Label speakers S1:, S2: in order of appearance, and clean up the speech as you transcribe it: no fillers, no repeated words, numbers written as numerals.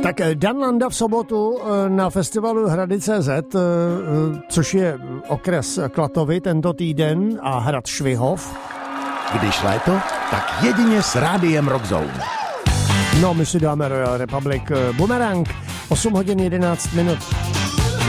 S1: Tak Dan Landa v sobotu na festivalu Hrady.cz, což je okres Klatovy tento týden a hrad Švihov.
S2: Když léto, tak jedině s rádiem Rockzone.
S1: No, my si dáme Royal Republic Boomerang, 8 hodin 11 minut.